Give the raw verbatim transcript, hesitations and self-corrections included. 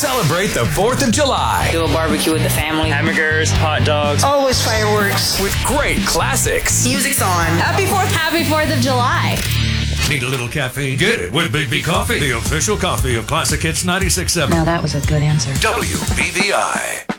Celebrate the fourth of July. Do a barbecue with the family. Hamburgers, hot dogs. Always fireworks. With great classics. Music's on. Happy fourth. Happy fourth of July. Need a little caffeine? Get it with Big B Coffee, the official coffee of Classic Hits ninety-six point seven. Now that was a good answer. W B V I.